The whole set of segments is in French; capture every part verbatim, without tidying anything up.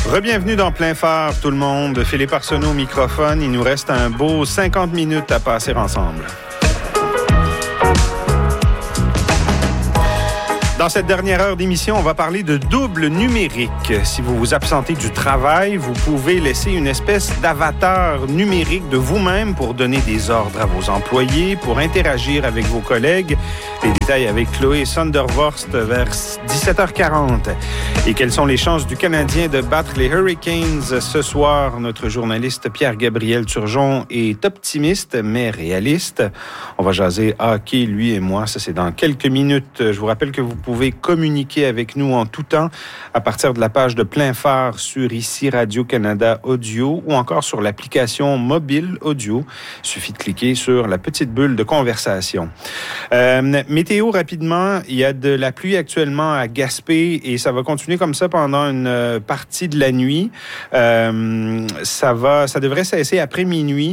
Re-bienvenue dans Plein Phare, tout le monde. Philippe Arsenault au microphone. Il nous reste un beau cinquante minutes à passer ensemble. Dans cette dernière heure d'émission, on va parler de double numérique. Si vous vous absentez du travail, vous pouvez laisser une espèce d'avatar numérique de vous-même pour donner des ordres à vos employés, pour interagir avec vos collègues. Les détails avec Chloé Sondervorst vers dix-sept heures quarante. Et quelles sont les chances du Canadien de battre les Hurricanes ce soir? Notre journaliste Pierre-Gabriel Turgeon est optimiste, mais réaliste. On va jaser hockey, lui et moi. Ça, c'est dans quelques minutes. Je vous rappelle que vous pouvez communiquer avec nous en tout temps à partir de la page de Plein Phare sur ici Radio-Canada Audio ou encore sur l'application mobile audio. Il suffit de cliquer sur la petite bulle de conversation. Euh, météo rapidement, il y a de la pluie actuellement à Gaspé et ça va continuer comme ça pendant une partie de la nuit. Euh, ça va, ça devrait cesser après minuit.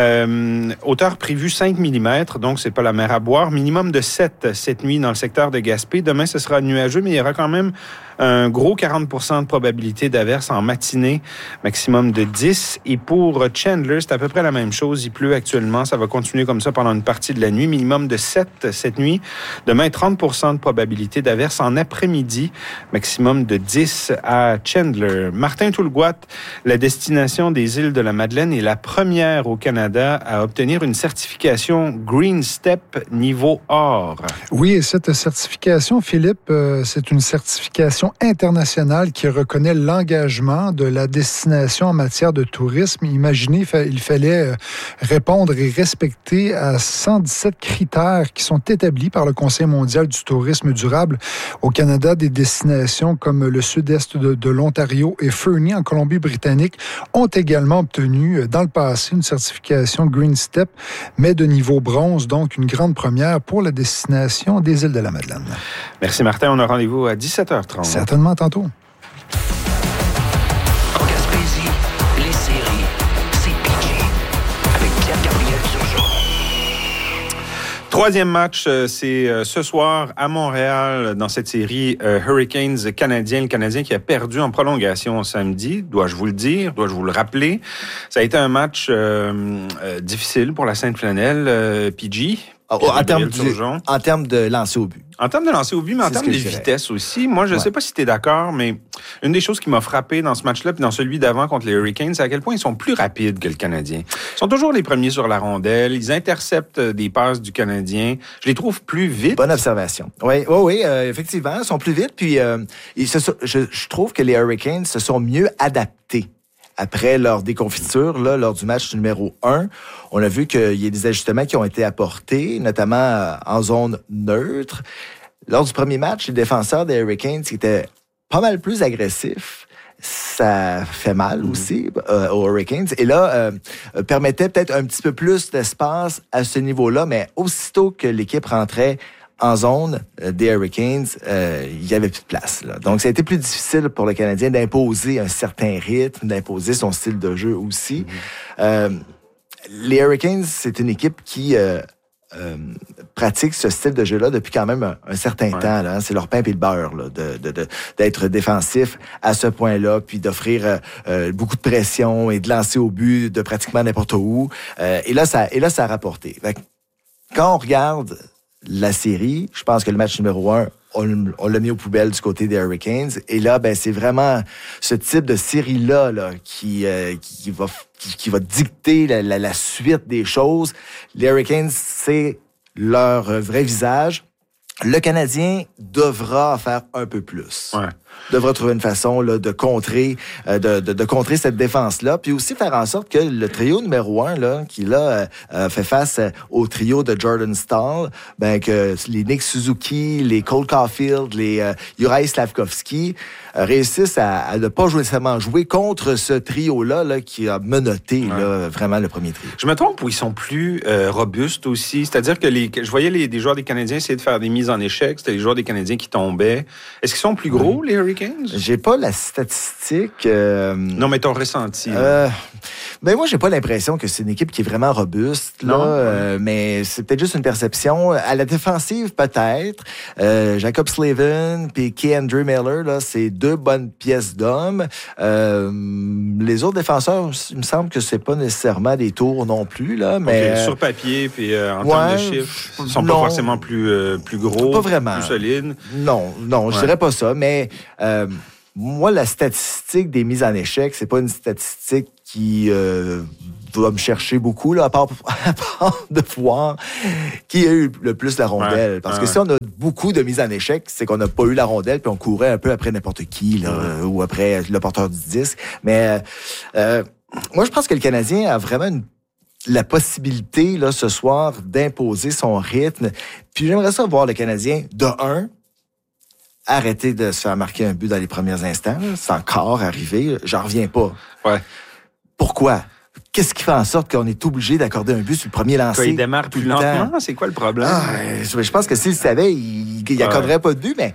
Euh, hauteur prévue cinq millimètres, donc c'est pas la mer à boire. Minimum de sept cette nuit dans le secteur de Gaspé. Demain, ce sera nuageux, mais il y aura quand même un gros quarante pour cent de probabilité d'averse en matinée, maximum de dix. Et pour Chandler, c'est à peu près la même chose. Il pleut actuellement. Ça va continuer comme ça pendant une partie de la nuit. Minimum de sept cette nuit. Demain, trente pour cent de probabilité d'averse en après-midi, maximum de dix à Chandler. Martin Toulgoat, la destination des îles de la Madeleine est la première au Canada à obtenir une certification Green Step niveau or. Oui, et cette certification, Philippe, euh, c'est une certification internationale qui reconnaît l'engagement de la destination en matière de tourisme. Imaginez, il fallait répondre et respecter à cent dix-sept critères qui sont établis par le Conseil mondial du tourisme durable. Au Canada, des destinations comme le sud-est de, de l'Ontario et Fernie en Colombie-Britannique ont également obtenu dans le passé une certification Green Step, mais de niveau bronze, donc une grande première pour la destination des îles de la Madeleine. Merci Martin, on a rendez-vous à dix-sept heures trente. Certainement tantôt. En Gaspésie, les séries, c'est P G avec Pierre-Gabriel Turgeon. Troisième match, c'est ce soir à Montréal dans cette série euh, Hurricanes canadien. Le Canadien qui a perdu en prolongation samedi, dois-je vous le dire, dois-je vous le rappeler. Ça a été un match euh, euh, difficile pour la Sainte-Flanelle, euh, P G. En termes, du, en termes de lancer au but. En termes de lancer au but, mais en termes de vitesse aussi. Moi, je ne ouais. sais pas si tu es d'accord, mais une des choses qui m'a frappé dans ce match-là puis dans celui d'avant contre les Hurricanes, c'est à quel point ils sont plus rapides que le Canadien. Ils sont toujours les premiers sur la rondelle. Ils interceptent des passes du Canadien. Je les trouve plus vite. Bonne observation. Oui, oui, oui, euh, effectivement, ils sont plus vite. Puis, euh, ils se sont, je, je trouve que les Hurricanes se sont mieux adaptés. Après leur déconfiture, là, lors du match numéro un, on a vu qu'il y a des ajustements qui ont été apportés, notamment en zone neutre. Lors du premier match, les défenseurs des Hurricanes étaient pas mal plus agressifs. Ça fait mal aussi euh, aux Hurricanes. Et là, euh, permettait peut-être un petit peu plus d'espace à ce niveau-là, mais aussitôt que l'équipe rentrait en zone euh, des Hurricanes, euh, il n'y avait plus de place. Là. Donc, ça a été plus difficile pour le Canadien d'imposer un certain rythme, d'imposer son style de jeu aussi. Mm-hmm. Euh, les Hurricanes, c'est une équipe qui euh, euh, pratique ce style de jeu-là depuis quand même un, un certain ouais. temps. Là, hein. C'est leur pain et le beurre là, de, de, de, d'être défensif à ce point-là, puis d'offrir euh, euh, beaucoup de pression et de lancer au but de pratiquement n'importe où. Euh, et, là, ça, et là, ça a rapporté. Fait que, quand on regarde la série, je pense que le match numéro un, on, on l'a mis aux poubelles du côté des Hurricanes. Et là, ben, c'est vraiment ce type de série-là là, qui, euh, qui, va, qui, qui va dicter la, la, la suite des choses. Les Hurricanes, c'est leur vrai visage. Le Canadien devra faire un peu plus. Ouais. Devra trouver une façon là, de contrer, euh, de, de, de contrer cette défense-là, puis aussi faire en sorte que le trio numéro un, là, qui là euh, fait face au trio de Jordan Staal, ben que les Nick Suzuki, les Cole Caulfield, les euh, Juraj Slafkovský euh, réussissent à, à ne pas nécessairement jouer contre ce trio-là là, qui a menotté ouais. là, vraiment le premier trio. Je me trompe ou ils sont plus euh, robustes aussi? C'est-à-dire que les, je voyais les, des joueurs des Canadiens essayer de faire des mises en échec, c'était les joueurs des Canadiens qui tombaient. Est-ce qu'ils sont plus gros, oui. les Hurricanes? J'ai pas la statistique. Euh, non, mais ton ressenti. Euh, ben moi, j'ai pas l'impression que c'est une équipe qui est vraiment robuste. Là, non. Euh, mais c'est peut-être juste une perception. À la défensive, peut-être. Euh, Jacob Slavin puis K'Andre Miller, là, c'est deux bonnes pièces d'hommes. Euh, les autres défenseurs, il me semble que c'est pas nécessairement des tours non plus. Là, mais okay, sur papier, puis euh, en ouais, termes de chiffres, ils sont non, pas forcément plus, euh, plus gros, pas vraiment. plus solides. Non, non, je ouais. dirais pas ça. Mais euh, moi, la statistique des mises en échec, c'est pas une statistique qui euh, va me chercher beaucoup, là, à part, à part de voir qui a eu le plus la rondelle. Ouais, Parce ouais, que si on a beaucoup de mises en échec, c'est qu'on n'a pas eu la rondelle, puis on courait un peu après n'importe qui, là, ouais. ou après le porteur du disque. Mais euh, moi, je pense que le Canadien a vraiment une la possibilité, là, ce soir, d'imposer son rythme. Puis j'aimerais ça voir le Canadien, de un, arrêter de se faire marquer un but dans les premiers instants. C'est encore arrivé. J'en reviens pas. Ouais. Pourquoi? Qu'est-ce qui fait en sorte qu'on est obligé d'accorder un but sur le premier lancer? Quand il démarre plus lentement, c'est quoi le problème? Ah, je pense que s'il le savait, il n'accorderait ouais. pas de but, mais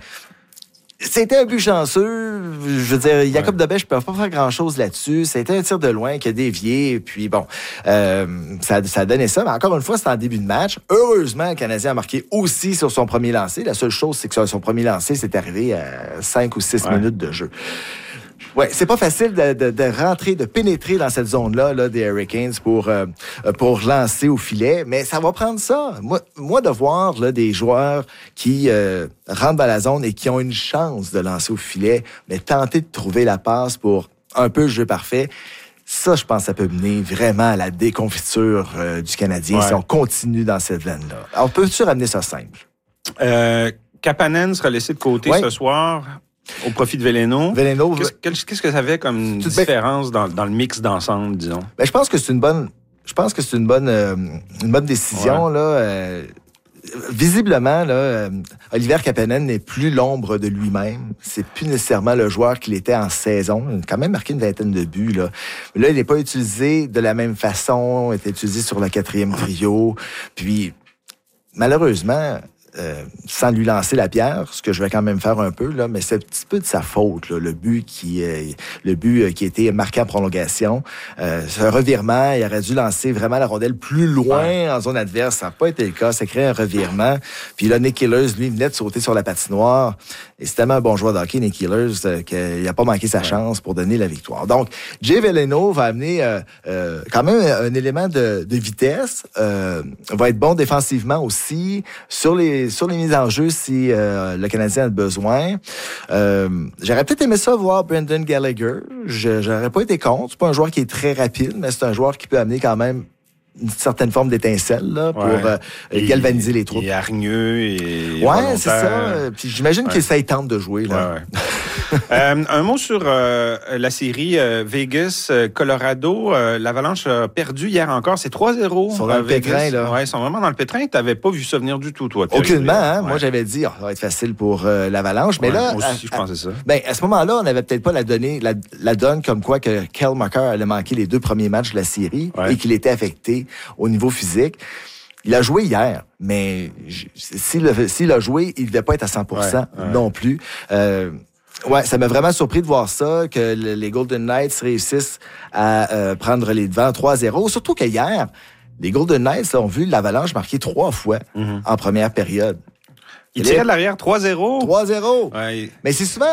c'était un but chanceux. Je veux dire, Jacob ouais. Debesch ne peut pas faire grand-chose là-dessus. C'était un tir de loin qui a dévié. Puis bon, euh, ça, ça a donné ça. Mais encore une fois, c'était en début de match. Heureusement, le Canadien a marqué aussi sur son premier lancer. La seule chose, c'est que sur son premier lancer, c'est arrivé à cinq ou six ouais. minutes de jeu. Ouais, c'est pas facile de, de, de rentrer, de pénétrer dans cette zone-là là, des Hurricanes pour, euh, pour lancer au filet, mais ça va prendre ça. Moi, moi de voir là, des joueurs qui euh, rentrent dans la zone et qui ont une chance de lancer au filet, mais tenter de trouver la passe pour un peu le jeu parfait, ça, je pense que ça peut mener vraiment à la déconfiture euh, du Canadien ouais. si on continue dans cette veine-là. Alors, peux-tu ramener ça simple? Euh, Kapanen sera laissé de côté ouais. ce soir. Au profit de Veleno. Veleno. Qu'est-ce, qu'est-ce que ça fait comme Tout différence dans, dans le mix d'ensemble, disons? Ben, je pense que c'est une bonne, je pense que c'est une bonne, euh, une bonne décision, ouais. là. Euh, visiblement, là, euh, Oliver Kapanen n'est plus l'ombre de lui-même. C'est plus nécessairement le joueur qu'il était en saison. Il a quand même marqué une vingtaine de buts, là. Mais là, il n'est pas utilisé de la même façon. Il était utilisé sur le quatrième trio. Puis, malheureusement, Euh, sans lui lancer la pierre, ce que je vais quand même faire un peu, là, mais c'est un petit peu de sa faute, là, le but qui euh, le but euh, qui a été marqué en prolongation. Euh, c'est un revirement, il aurait dû lancer vraiment la rondelle plus loin ouais. en zone adverse. Ça n'a pas été le cas, ça crée un revirement. Puis là, Nick Ehlers, lui, venait de sauter sur la patinoire. Et c'est tellement un bon joueur de hockey, Nick Ehlers, euh, qu'il n'a pas manqué sa ouais. chance pour donner la victoire. Donc, Jay Veleno va amener euh, euh, quand même un, un élément de, de vitesse, euh, va être bon défensivement aussi, sur les sur les mises en jeu si euh, le Canadien a besoin. Euh, j'aurais peut-être aimé ça voir Brendan Gallagher. Je, j'aurais pas été contre. C'est pas un joueur qui est très rapide, mais c'est un joueur qui peut amener quand même une certaine forme d'étincelle là, pour ouais. euh, galvaniser les troupes. Il est hargneux et ouais, volontaire. C'est ça. Puis j'imagine ouais. que ça y tente de jouer. Là. Ouais, ouais. euh, un mot sur euh, la série euh, Vegas-Colorado. Euh, L'Avalanche a perdu hier encore. C'est trois zéro. Ils sont dans le pétrin. Là. Ouais, ils sont vraiment dans le pétrin. Tu n'avais pas vu ça venir du tout, toi. Aucunement. Hein? Ouais. Moi, j'avais dit, oh, ça va être facile pour euh, l'Avalanche. Mais ouais, là, moi aussi, à, je pensais ça. Ben, à ce moment-là, on n'avait peut-être pas la, donnée, la, la donne comme quoi que Kyle McCarr allait manquer les deux premiers matchs de la série ouais. et qu'il était affecté au niveau physique. Il a joué hier, mais s'il a, s'il a joué, il ne devait pas être à cent pour cent ouais, ouais. non plus. Euh, ouais, ça m'a vraiment surpris de voir ça, que les Golden Knights réussissent à euh, prendre les devants trois zéro. Surtout qu'hier, les Golden Knights ont vu l'Avalanche marquer trois fois mm-hmm. en première période. Il tirait de l'arrière trois zéro. trois zéro. Ouais. Mais c'est souvent...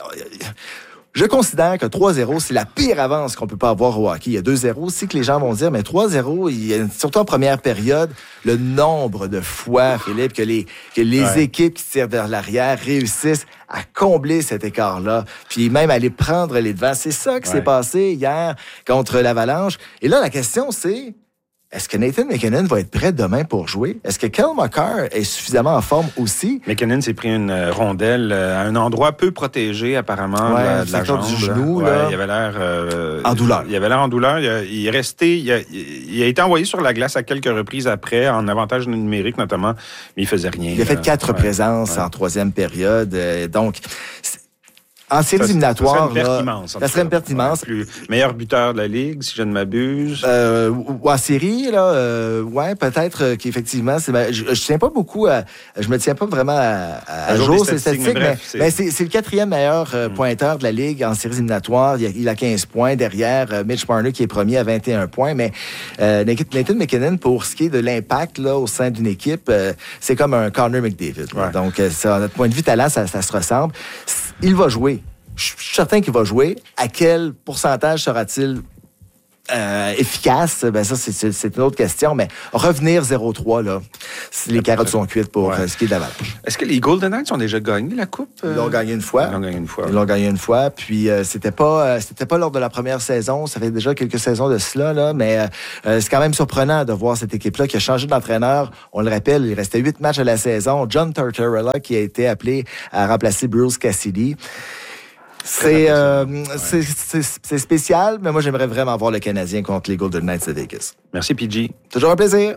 Je considère que trois zéro, c'est la pire avance qu'on peut pas avoir au hockey. Il y a deux zéro aussi que les gens vont dire, mais trois zéro, il y a, surtout en première période, le nombre de fois, Philippe, que les, que les ouais. équipes qui tirent vers l'arrière réussissent à combler cet écart-là, puis même aller prendre les devants. C'est ça qui ouais. s'est passé hier contre l'Avalanche. Et là, la question, c'est... Est-ce que Nathan MacKinnon va être prêt demain pour jouer? Est-ce que Kyle McCarr est suffisamment en forme aussi? MacKinnon s'est pris une rondelle à un endroit peu protégé, apparemment, ouais, de la, de la jambe. Du genou, ouais, là. Il avait l'air... Euh, en douleur. Il avait l'air en douleur. Il, a, il est resté... Il a, il a été envoyé sur la glace à quelques reprises après, en avantage numérique notamment, mais il faisait rien. Il a fait quatre ouais, présences ouais. en troisième période. Euh, donc... En séries éliminatoires, ça serait une perte immense. Ça serait une perte immense. Plus meilleur buteur de la Ligue, si je ne m'abuse. Euh, ou en série, là, euh, ouais, peut-être euh, qu'effectivement, c'est, ben, je, je tiens pas beaucoup à, je me tiens pas vraiment à, à, à jour ces statistiques, mais, bref, mais, mais c'est, c'est le quatrième meilleur euh, mm. pointeur de la Ligue en séries éliminatoires. Il a, il a quinze points derrière euh, Mitch Marner qui est premier à vingt et un points, mais euh, Nathan MacKinnon, pour ce qui est de l'impact là au sein d'une équipe, euh, c'est comme un Connor McDavid. Ouais. Donc, euh, ça, notre point de vue talent, ça, ça se ressemble. Il va jouer. Je suis certain qu'il va jouer. À quel pourcentage sera-t-il euh, efficace? Ben ça, c'est, c'est, c'est une autre question. Mais revenir zéro trois, là, les carottes sont cuites pour ouais. euh, ce qui est de l'Avalanche. Est-ce que les Golden Knights ont déjà gagné la Coupe? Ils l'ont gagné une fois. Ils l'ont gagné une fois. Ils l'ont gagné une fois. Puis euh, c'était pas euh, c'était pas lors de la première saison. Ça fait déjà quelques saisons de cela, là. Mais euh, c'est quand même surprenant de voir cette équipe-là qui a changé d'entraîneur. On le rappelle, il restait huit matchs à la saison. John Tortorella qui a été appelé à remplacer Bruce Cassidy. C'est, euh, ouais. c'est, c'est, c'est spécial, mais moi, j'aimerais vraiment voir le Canadien contre les Golden Knights de Vegas. Merci, P G. Toujours un plaisir.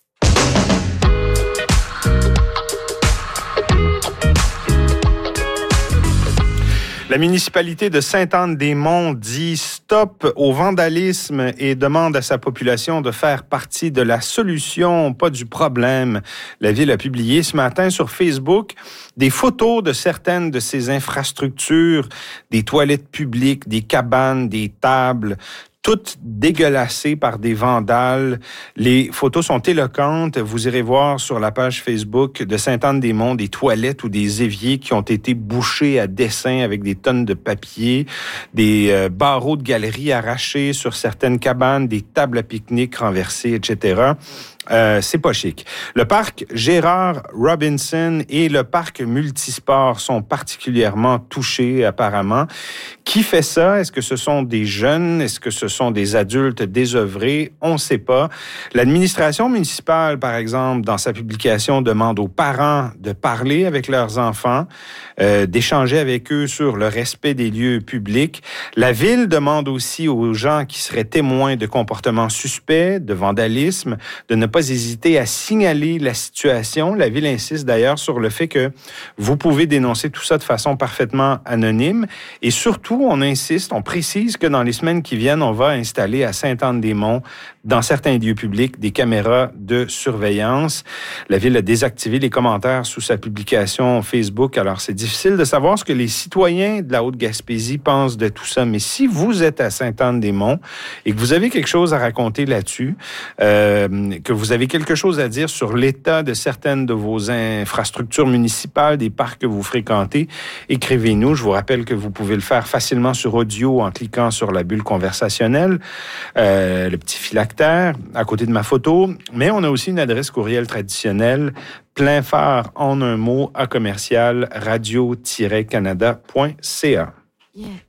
La municipalité de Sainte-Anne-des-Monts dit stop au vandalisme et demande à sa population de faire partie de la solution, pas du problème. La ville a publié ce matin sur Facebook des photos de certaines de ses infrastructures, des toilettes publiques, des cabanes, des tables, toutes dégueulassées par des vandales. Les photos sont éloquentes. Vous irez voir sur la page Facebook de Sainte-Anne-des-Monts des toilettes ou des éviers qui ont été bouchés à dessein avec des tonnes de papier, des euh, barreaux de galeries arrachés sur certaines cabanes, des tables à pique-nique renversées, et cetera. Euh, c'est pas chic. Le parc Gérard Robinson et le parc multisport sont particulièrement touchés, apparemment. Qui fait ça? Est-ce que ce sont des jeunes? Est-ce que ce sont des adultes désœuvrés? On ne sait pas. L'administration municipale, par exemple, dans sa publication, demande aux parents de parler avec leurs enfants, euh, d'échanger avec eux sur le respect des lieux publics. La ville demande aussi aux gens qui seraient témoins de comportements suspects, de vandalisme, de ne pas hésiter à signaler la situation. La ville insiste d'ailleurs sur le fait que vous pouvez dénoncer tout ça de façon parfaitement anonyme. Et surtout, on insiste, on précise que dans les semaines qui viennent, on va installer à Sainte-Anne-des-Monts, dans certains lieux publics, des caméras de surveillance. La ville a désactivé les commentaires sous sa publication Facebook. Alors, c'est difficile de savoir ce que les citoyens de la Haute-Gaspésie pensent de tout ça. Mais si vous êtes à Sainte-Anne-des-Monts et que vous avez quelque chose à raconter là-dessus, euh, que vous avez quelque chose à dire sur l'état de certaines de vos infrastructures municipales, des parcs que vous fréquentez, écrivez-nous. Je vous rappelle que vous pouvez le faire facilement sur audio en cliquant sur la bulle conversationnelle, euh, le petit phylactère à côté de ma photo. Mais on a aussi une adresse courriel traditionnelle, plein phare en un mot à commercial radio tiret canada point c a. Yeah.